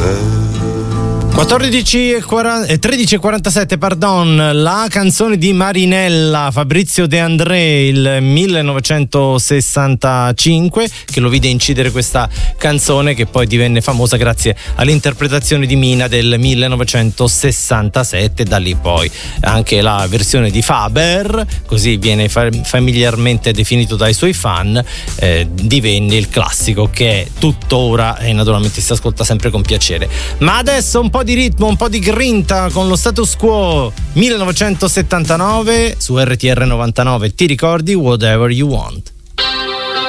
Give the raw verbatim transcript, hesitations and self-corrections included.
quattordici e quaranta, tredici e quarantasette, pardon, la canzone di Marinella, Fabrizio De André, il millenovecentosessantacinque, che lo vide incidere questa canzone, che poi divenne famosa grazie all'interpretazione di Mina del millenovecentosessantasette. Da lì poi anche la versione di Faber, così viene familiarmente definito dai suoi fan, eh, divenne il classico che è tuttora e naturalmente si ascolta sempre con piacere. Ma adesso un po' di ritmo, un po' di grinta con lo Status Quo, millenovecentosettantanove su R T R novantanove. Ti ricordi Whatever You Want?